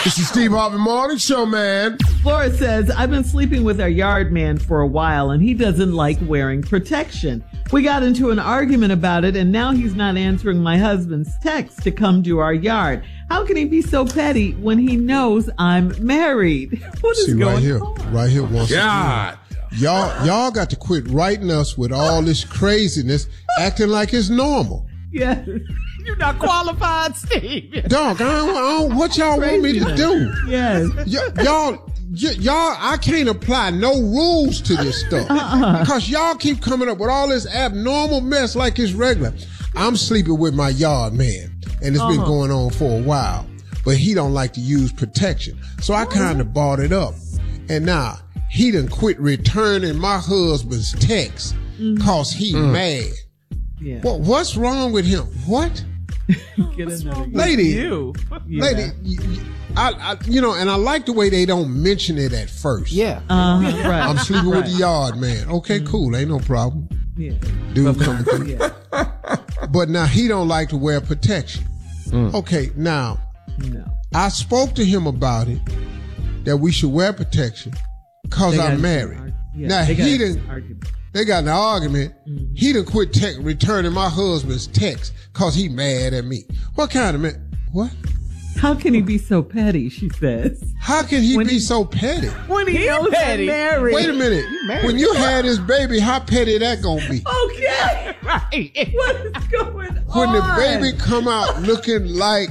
This is Steve Harvey Morning Show, man. Flora says, I've been sleeping with our yard man for a while, and he doesn't like wearing protection. We got into an argument about it, and now he's not answering my husband's text to come to our yard. How can he be so petty when he knows I'm married? What is going on? Right here, once God. Y'all got to quit writing us with all this craziness, acting like it's normal. Yes. You're not qualified, Steve. Dog, I don't, what y'all want me to do? Yes. Y'all, I can't apply no rules to this stuff. Because y'all keep coming up with all this abnormal mess like it's regular. I'm sleeping with my yard man, and it's been going on for a while. But he don't like to use protection. So I kind of bought it up. And now, he done quit returning my husband's texts because he mad. Yeah. What's wrong with him? What? Lady, lady, I and I like the way they don't mention it at first. Yeah. Right. I'm sleeping with the yard man. Okay, cool. Ain't no problem. Yeah. Dude coming through. Yeah. But now he don't like to wear protection. Okay, now, I spoke to him about it, that we should wear protection because I'm married. Now, they got an argument. He done quit returning my husband's text because he mad at me. What kind of man? What? How can he be so petty, she says. How can he be so petty? When he knows I'm married. Wait a minute. When you had this baby, how petty that gonna be? Okay. Right. What is going on? When the baby come out looking like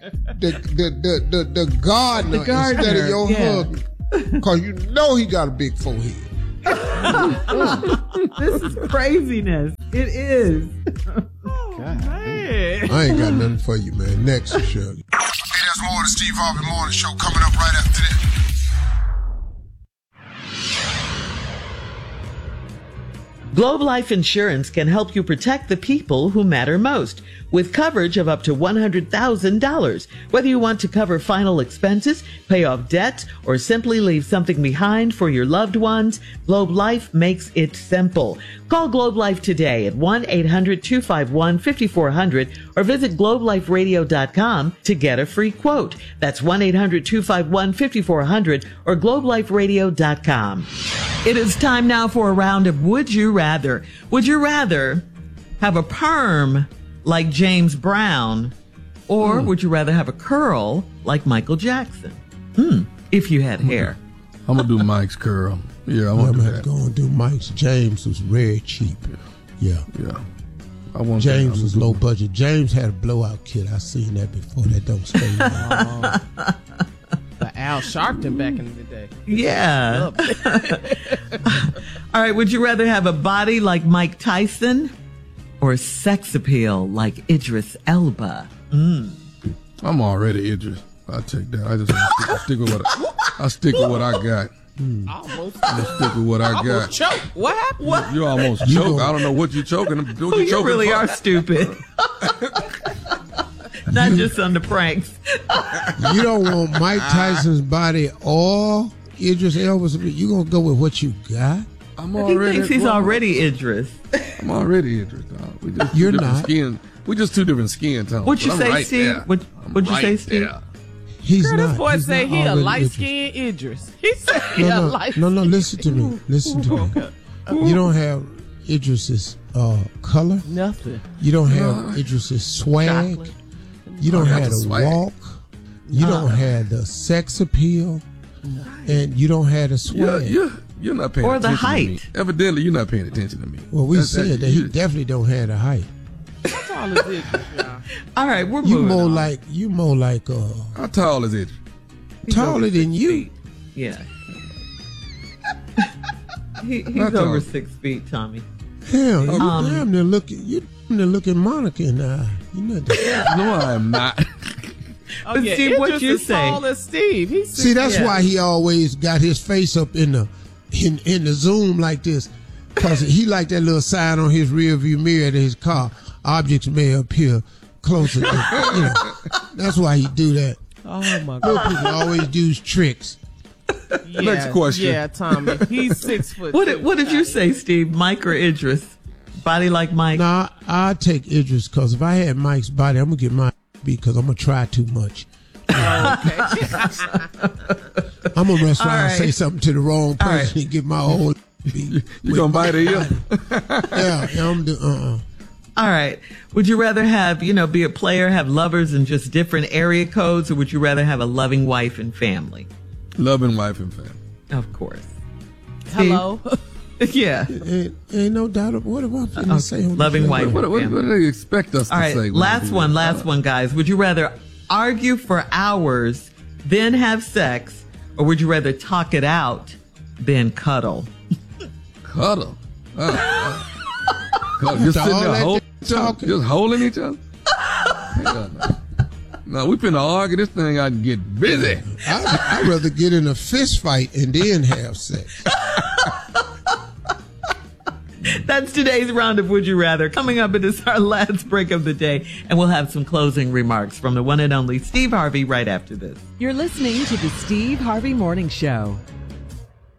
the gardener instead of your husband. Because you know he got a big forehead. This is craziness. It is. God, man. I ain't got nothing for you, man. Next, Shirley. Hey, there's more of the Steve Harvey Morning Show coming up right after this. Globe Life Insurance can help you protect the people who matter most with coverage of up to $100,000. Whether you want to cover final expenses, pay off debts, or simply leave something behind for your loved ones, Globe Life makes it simple. Call Globe Life today at 1-800-251-5400 or visit globeliferadio.com to get a free quote. That's 1-800-251-5400 or globeliferadio.com. It is time now for a round of Would You Rather. Would you rather have a perm like James Brown, or would you rather have a curl like Michael Jackson? If you had hair. I'm going to do Mike's curl. Yeah, I'm going to go and do Mike's. James was very cheap. Yeah. I want James was low budget. James had a blowout kit. I seen that before. That don't stay long. The Al Sharpton back in the day. Yeah. All right. Would you rather have a body like Mike Tyson or sex appeal like Idris Elba? I'm already Idris. I'll take that. I just stick with what I got. Almost. I'm gonna stick with what I got. Choke. What happened? What? You almost choked. I don't know what you're choking. You really are stupid. Not just on the pranks. You don't want Mike Tyson's body or Idris Elba's. You gonna go with what you got? He thinks he's already Idris. I'm already Idris, dog. We just You're different not. Skin. We just two different skin tones. What'd you say, right Steve? What'd you say, Steve? There. He's Girl, not. this boy He's said not he a already light-skinned Idris. He said he a No, light-skinned. no. Listen to me. Listen to me. You don't have Idris's color. Nothing. You don't have Idris's swag. Chocolate. You don't I got have the the swag. walk. You don't have the sex appeal. And you don't have the swag. You're not paying Or the attention to me. height. Evidently, you're not paying attention to me. Well, we said that he definitely don't have the height. How tall is Idris, y'all? All right, we're You moving more on. like How tall is Idris? taller than you. Yeah. He's Not tall. over 6 feet, Tommy. Hell, you damn near looking Monica in the eye. You know that. No, I'm not. Oh, But yeah, Steve, Idris what you is say? tall as Steve. He's See, that's why he always got his face up in the Zoom like this, because he like that little sign on his rear view mirror to his car. Objects may appear closer. That's why he do that. Oh my Little God. people always do tricks. Yeah, Next question. Yeah, Tommy. He's 6 foot. What did you say, Steve? Mike or Idris? Body like Mike? Nah, I take Idris, because if I had Mike's body, I'm gonna get my because I'm gonna try too much. I'm gonna mess around All and right. say something to the wrong person right. and get my whole. You gonna bite her ear? Yeah, I'm All right. Would you rather have, be a player, have lovers in just different area codes, or would you rather have a loving wife and family? Loving wife and family. Of course. Hello. Yeah. ain't no doubt. What am I finna say? on Loving the show? wife. What do they expect us All to right. say? Last one, guys. Would you rather argue for hours, then have sex, or would you rather talk it out, then cuddle? Cuddle. Cuddle. Just sitting All there that holding each other. talking. Just holding each other. Hell no. No, we finna argue this thing out and get busy. I'd rather get in a fist fight and then have sex. That's today's round of Would You Rather. Coming up, it is our last break of the day, and we'll have some closing remarks from the one and only Steve Harvey right after this. You're listening to the Steve Harvey Morning Show.